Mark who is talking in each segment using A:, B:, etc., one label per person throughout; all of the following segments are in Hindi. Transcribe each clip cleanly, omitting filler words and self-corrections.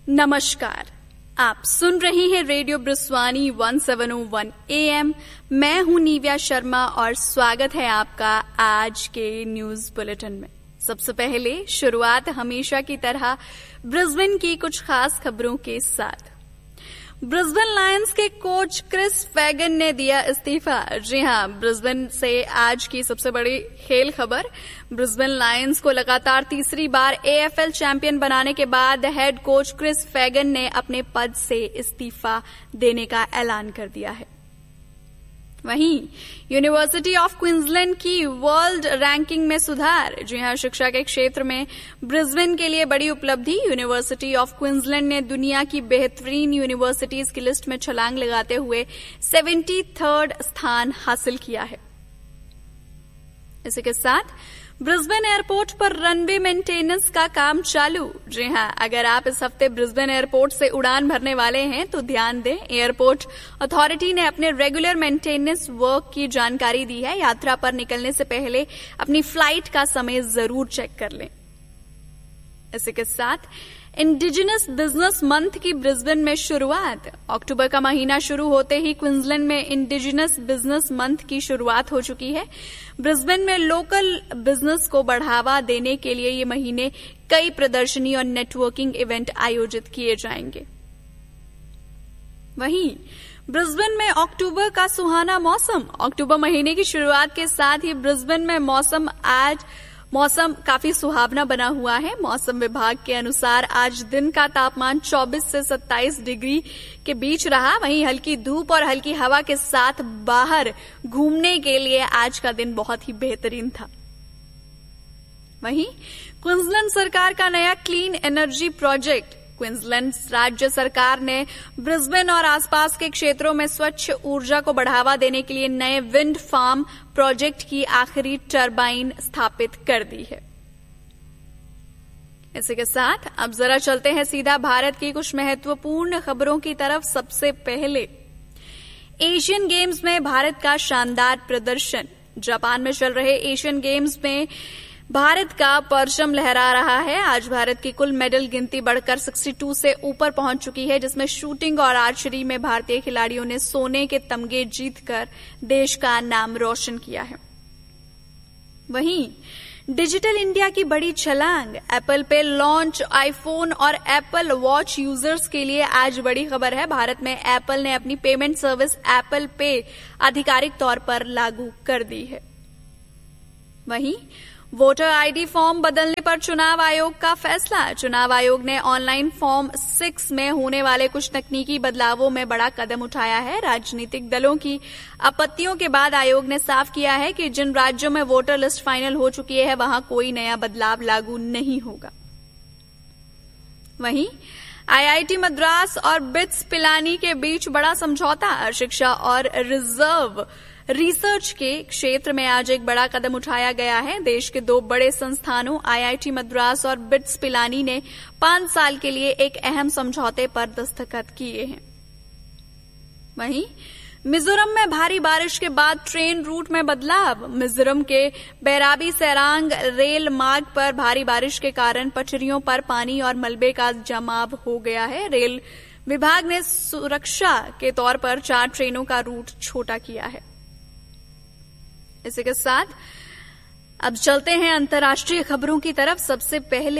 A: नमस्कार, आप सुन रहे हैं रेडियो ब्रस्वानी 1701 AM। मैं हूं निव्या शर्मा और स्वागत है आपका आज के न्यूज बुलेटिन में। सबसे पहले शुरुआत हमेशा की तरह ब्रिस्बेन की कुछ खास खबरों के साथ। ब्रिस्बेन लायंस के कोच क्रिस फैगन ने दिया इस्तीफा। जी हां, ब्रिस्बेन से आज की सबसे बड़ी खेल खबर। ब्रिस्बेन लायंस को लगातार तीसरी बार AFL चैंपियन बनाने के बाद हेड कोच क्रिस फैगन ने अपने पद से इस्तीफा देने का ऐलान कर दिया है। वहीं यूनिवर्सिटी ऑफ क्वींसलैंड की वर्ल्ड रैंकिंग में सुधार। जी हां, शिक्षा के क्षेत्र में ब्रिस्बेन के लिए बड़ी उपलब्धि। यूनिवर्सिटी ऑफ क्वींसलैंड ने दुनिया की बेहतरीन यूनिवर्सिटीज की लिस्ट में छलांग लगाते हुए 73rd स्थान हासिल किया है। इसी के साथ ब्रिस्बेन एयरपोर्ट पर रनवे मेंटेनेंस का काम चालू। जी हां, अगर आप इस हफ्ते ब्रिस्बेन एयरपोर्ट से उड़ान भरने वाले हैं तो ध्यान दें, एयरपोर्ट अथॉरिटी ने अपने रेगुलर मेंटेनेंस वर्क की जानकारी दी है। यात्रा पर निकलने से पहले अपनी फ्लाइट का समय जरूर चेक कर लें। इसी के साथ इंडिजिनस बिजनेस मंथ की ब्रिस्बेन में शुरुआत। अक्टूबर का महीना शुरू होते ही क्वींसलैंड में इंडिजिनस बिजनेस मंथ की शुरुआत हो चुकी है। ब्रिस्बेन में लोकल बिजनेस को बढ़ावा देने के लिए ये महीने कई प्रदर्शनी और नेटवर्किंग इवेंट आयोजित किए जाएंगे। वहीं ब्रिस्बेन में अक्टूबर का सुहाना मौसम। अक्टूबर महीने की शुरुआत के साथ ही ब्रिस्बेन में मौसम काफी सुहावना बना हुआ है। मौसम विभाग के अनुसार आज दिन का तापमान 24 से 27 डिग्री के बीच रहा। वहीं हल्की धूप और हल्की हवा के साथ बाहर घूमने के लिए आज का दिन बहुत ही बेहतरीन था। वहीं क्वींसलैंड सरकार का नया क्लीन एनर्जी प्रोजेक्ट। क्वींसलैंड राज्य सरकार ने ब्रिस्बेन और आसपास के क्षेत्रों में स्वच्छ ऊर्जा को बढ़ावा देने के लिए नए विंड फार्म प्रोजेक्ट की आखिरी टरबाइन स्थापित कर दी है। इसी के साथ अब जरा चलते हैं सीधा भारत की कुछ महत्वपूर्ण खबरों की तरफ। सबसे पहले एशियन गेम्स में भारत का शानदार प्रदर्शन। जापान में चल रहे एशियन गेम्स में भारत का परचम लहरा रहा है। आज भारत की कुल मेडल गिनती बढ़कर 62 से ऊपर पहुंच चुकी है, जिसमें शूटिंग और आर्चरी में भारतीय खिलाड़ियों ने सोने के तमगे जीतकर देश का नाम रोशन किया है। वहीं डिजिटल इंडिया की बड़ी छलांग। एप्पल पे लॉन्च। आईफोन और एप्पल वॉच यूजर्स के लिए आज बड़ी खबर है। भारत में एप्पल ने अपनी पेमेंट सर्विस एप्पल पे आधिकारिक तौर पर लागू कर दी है। वहीं वोटर आईडी फॉर्म बदलने पर चुनाव आयोग का फैसला। चुनाव आयोग ने ऑनलाइन फॉर्म 6 में होने वाले कुछ तकनीकी बदलावों में बड़ा कदम उठाया है। राजनीतिक दलों की आपत्तियों के बाद आयोग ने साफ किया है कि जिन राज्यों में वोटर लिस्ट फाइनल हो चुकी है वहां कोई नया बदलाव लागू नहीं होगा। वहीं IIT मद्रास और बिट्स पिलानी के बीच बड़ा समझौता। शिक्षा और रिसर्च के क्षेत्र में आज एक बड़ा कदम उठाया गया है। देश के दो बड़े संस्थानों IIT मद्रास और बिट्स पिलानी ने 5 साल के लिए एक अहम समझौते पर दस्तखत किए हैं। वहीं मिजोरम में भारी बारिश के बाद ट्रेन रूट में बदलाव। मिजोरम के बैराबी सेरांग रेल मार्ग पर भारी बारिश के कारण पटरियों पर पानी और मलबे का जमाव हो गया है। रेल विभाग ने सुरक्षा के तौर पर 4 ट्रेनों का रूट छोटा किया है। इसी के साथ अब चलते हैं अंतर्राष्ट्रीय खबरों की तरफ। सबसे पहले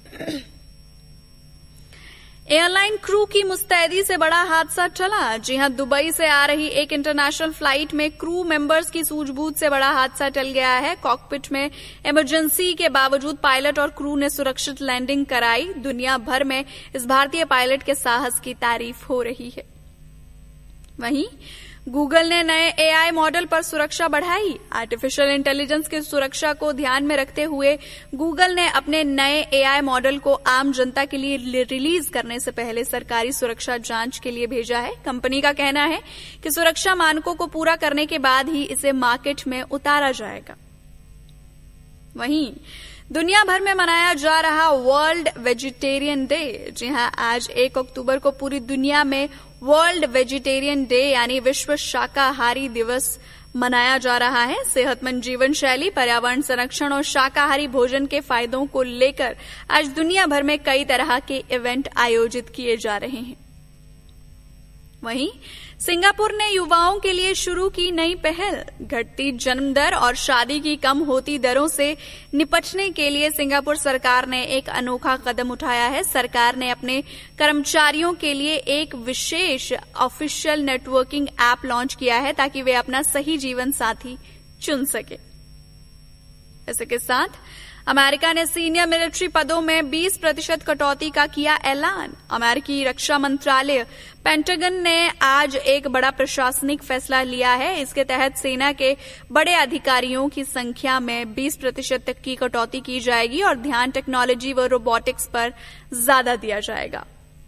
A: एयरलाइन क्रू की मुस्तैदी से बड़ा हादसा टला। जी हां, दुबई से आ रही एक इंटरनेशनल फ्लाइट में क्रू मेंबर्स की सूझबूझ से बड़ा हादसा टल गया है। कॉकपिट में इमरजेंसी के बावजूद पायलट और क्रू ने सुरक्षित लैंडिंग कराई। दुनिया भर में इस भारतीय पायलट के साहस की तारीफ हो रही है। वहीं गूगल ने नए AI मॉडल पर सुरक्षा बढ़ाई। आर्टिफिशियल इंटेलिजेंस की सुरक्षा को ध्यान में रखते हुए गूगल ने अपने नए AI मॉडल को आम जनता के लिए रिलीज करने से पहले सरकारी सुरक्षा जांच के लिए भेजा है। कंपनी का कहना है कि सुरक्षा मानकों को पूरा करने के बाद ही इसे मार्केट में उतारा जाएगा। वहीं दुनिया भर में मनाया जा रहा वर्ल्ड वेजिटेरियन डे। जी हां, आज 1 अक्टूबर को पूरी दुनिया में वर्ल्ड वेजिटेरियन डे यानी विश्व शाकाहारी दिवस मनाया जा रहा है। सेहतमंद जीवन शैली, पर्यावरण संरक्षण और शाकाहारी भोजन के फायदों को लेकर आज दुनिया भर में कई तरह के इवेंट आयोजित किए जा रहे हैं। वहीं सिंगापुर ने युवाओं के लिए शुरू की नई पहल। घटती जन्म दर और शादी की कम होती दरों से निपटने के लिए सिंगापुर सरकार ने एक अनोखा कदम उठाया है। सरकार ने अपने कर्मचारियों के लिए एक विशेष ऑफिशियल नेटवर्किंग ऐप लॉन्च किया है ताकि वे अपना सही जीवन साथी चुन सके। इसी के साथ अमेरिका ने सीनियर मिलिट्री पदों में 20% कटौती का किया ऐलान। अमेरिकी रक्षा मंत्रालय पेंटागन ने आज एक बड़ा प्रशासनिक फैसला लिया है। इसके तहत सेना के बड़े अधिकारियों की संख्या में 20% तक की कटौती की जाएगी और ध्यान टेक्नोलॉजी व रोबोटिक्स पर ज्यादा दिया जाएगा।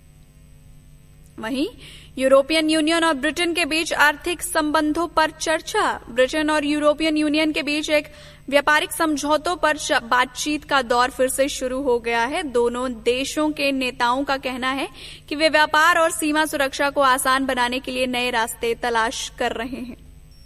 A: वहीं यूरोपियन यूनियन और ब्रिटेन के बीच आर्थिक संबंधों पर चर्चा। ब्रिटेन और यूरोपियन यूनियन के बीच एक व्यापारिक समझौतों पर बातचीत का दौर फिर से शुरू हो गया है। दोनों देशों के नेताओं का कहना है कि वे व्यापार और सीमा सुरक्षा को आसान बनाने के लिए नए रास्ते तलाश कर रहे हैं।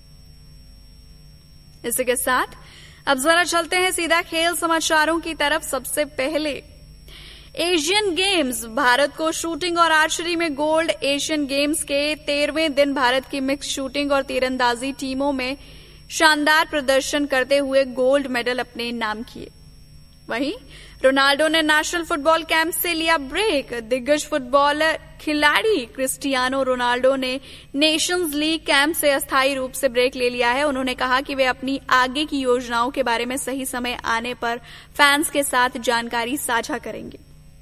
A: इसी के साथ अब जरा चलते हैं सीधा खेल समाचारों की तरफ। सबसे पहले एशियन गेम्स, भारत को शूटिंग और आर्चरी में गोल्ड। एशियन गेम्स के 13वें दिन भारत की मिक्स शूटिंग और तीरंदाजी टीमों में शानदार प्रदर्शन करते हुए गोल्ड मेडल अपने नाम किए। वहीं रोनाल्डो ने नेशनल फुटबॉल कैंप से लिया ब्रेक। दिग्गज फुटबॉलर खिलाड़ी क्रिस्टियानो रोनाल्डो ने नेशंस लीग कैंप से अस्थायी रूप से ब्रेक ले लिया है। उन्होंने कहा कि वे अपनी आगे की योजनाओं के बारे में सही समय आने पर फैंस के साथ जानकारी साझा करेंगे।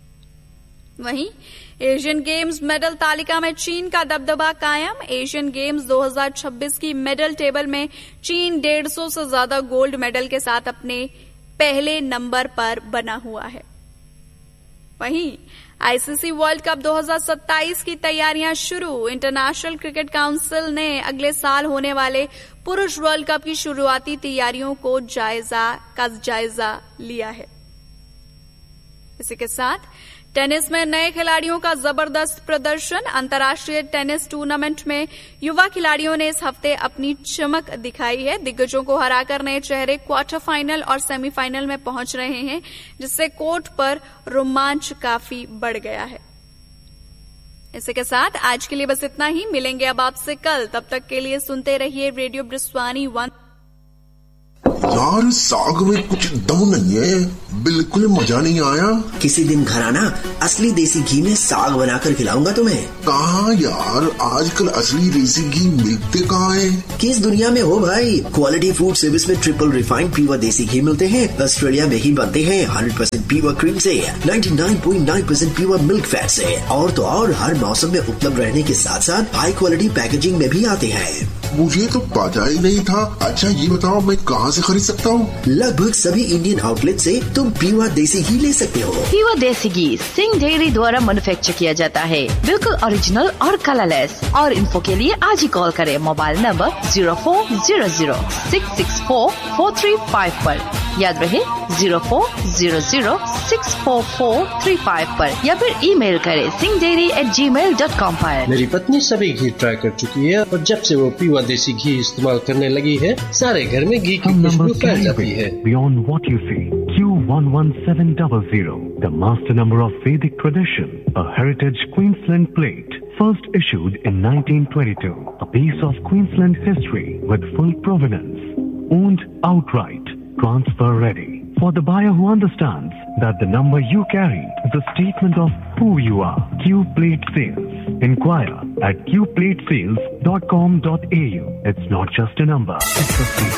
A: वहीं एशियन गेम्स मेडल तालिका में चीन का दबदबा कायम। एशियन गेम्स 2026 की मेडल टेबल में चीन 150 से ज्यादा गोल्ड मेडल के साथ अपने पहले नंबर पर बना हुआ है। वहीं आईसीसी वर्ल्ड कप 2027 की तैयारियां शुरू। इंटरनेशनल क्रिकेट काउंसिल ने अगले साल होने वाले पुरुष वर्ल्ड कप की शुरुआती तैयारियों को जायजा लिया है। इसी के साथ टेनिस में नए खिलाड़ियों का जबरदस्त प्रदर्शन। अंतर्राष्ट्रीय टेनिस टूर्नामेंट में युवा खिलाड़ियों ने इस हफ्ते अपनी चमक दिखाई है। दिग्गजों को हराकर नए चेहरे क्वार्टर फाइनल और सेमीफाइनल में पहुंच रहे हैं, जिससे कोर्ट पर रोमांच काफी बढ़ गया है। इसी के साथ आज के लिए बस इतना ही। मिलेंगे अब आपसे कल। तब तक के लिए सुनते रहिए रेडियो ब्रिस्वानी 1।
B: यार साग में कुछ दम नहीं है, बिल्कुल मजा नहीं आया।
C: किसी दिन घर आना, असली देसी घी में साग बनाकर खिलाऊंगा तुम्हें।
B: कहाँ यार, आजकल असली देसी घी मिलते कहाँ है?
C: किस दुनिया में हो भाई। क्वालिटी फूड सर्विस में ट्रिपल रिफाइंड प्योर देसी घी मिलते हैं। ऑस्ट्रेलिया में ही बनते हैं 100% प्योर क्रीम से, 99.9% प्योर मिल्क फैट से। और तो और हर मौसम में उपलब्ध रहने के साथ साथ हाई क्वालिटी पैकेजिंग में भी आते हैं।
B: मुझे तो पता ही नहीं था। अच्छा ये बताओ मैं कहाँ से खरीद सकता हूँ?
C: लगभग सभी इंडियन आउटलेट से तुम प्योर देसी घी ले सकते हो।
D: प्योर देसी घी सिंह डेयरी द्वारा मैन्युफैक्चर किया जाता है, बिल्कुल ओरिजिनल और कलरलेस। और इन्फो के लिए आज ही कॉल करें मोबाइल नंबर 0400-664-4355 पर। याद रहे 0400-644-35 पर, या फिर ईमेल करें singhdairy@gmail.com पर।
E: मेरी पत्नी सभी घी ट्राई कर चुकी है और जब से वो प्योर देसी घी इस्तेमाल करने लगी है, सारे घर में घी की खुशबू फैल जाती है।
F: Beyond what you see, Q11700, the master number of Vedic tradition, a heritage Queensland plate, first issued in 1922, a piece of Queensland history with full provenance, owned outright, transfer ready. For the buyer who understands that the number you carry is a statement of who you are. Q Plate Sales. Inquire at qplatesales.com.au. It's not just a number, it's a sale.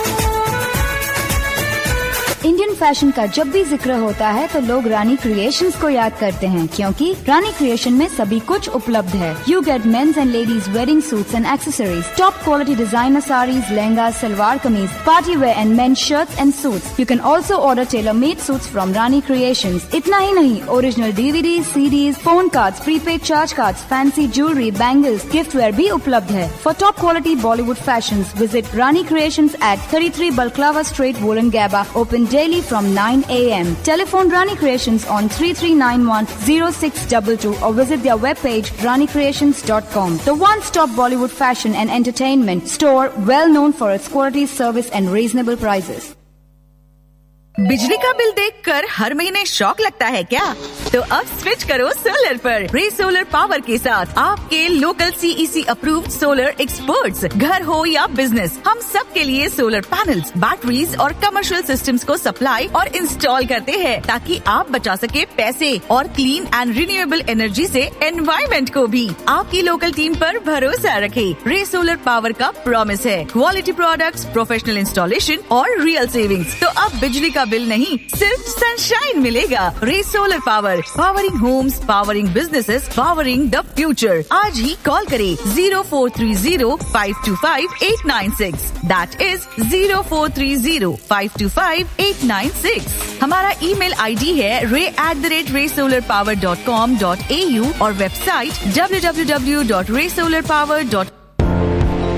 G: Indian fashion का जब भी जिक्र होता है तो लोग रानी क्रिएशंस को याद करते हैं, क्योंकि रानी क्रिएशन में सभी कुछ उपलब्ध है। You get mains and ladies wedding suits and accessories, top quality designer saris, lehenga, salwar kameez, party wear and mains shirts and suits. You can also order tailor made suits from Rani creations. इतना ही नहीं, original DVDs, CDs, phone cards, prepaid charge cards, fancy jewellery, bangles, gift where भी उपलब्ध है। For top quality Bollywood fashions visit Rani creations eight 33 बलक्लावा street, woollen गैबा, open daily from 9 a.m. Telephone Rani Creations on 3391-0622 or visit their webpage ranicreations.com. The one-stop Bollywood fashion and entertainment store, well known for its quality, service and reasonable prices.
H: बिजली का बिल देखकर हर महीने शॉक लगता है क्या? तो अब स्विच करो सोलर पर। रे सोलर पावर के साथ आपके local CEC approved solar experts, घर हो या बिजनेस, हम सब के लिए सोलर पैनल्स, बैटरीज और कमर्शियल सिस्टम्स को सप्लाई और इंस्टॉल करते हैं ताकि आप बचा सके पैसे और क्लीन एंड रिन्यूएबल एनर्जी से एनवायरमेंट को भी। आपकी लोकल टीम पर भरोसा रखें। रे सोलर पावर का प्रॉमिस है क्वालिटी प्रोडक्ट्स, प्रोफेशनल इंस्टॉलेशन और रियल सेविंग्स। तो अब बिजली का बिल नहीं, सिर्फ सनशाइन मिलेगा। रे solar power, powering Holmes, powering businesses, powering the future. आज ही कॉल करें 0430-525-896। That is 0430-525-896। हमारा ईमेल आईडी है ray@raysolarpower.com.au और वेबसाइट www.raysolarpower.com